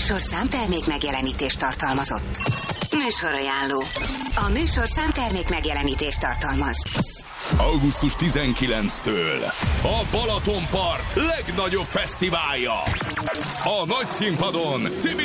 műsorszám termék megjelenítést tartalmazott. Műsorajánló. A műsorszám termék megjelenítést tartalmaz. Augusztus 19-től a Balatonpart legnagyobb fesztiválja. A nagy színpadon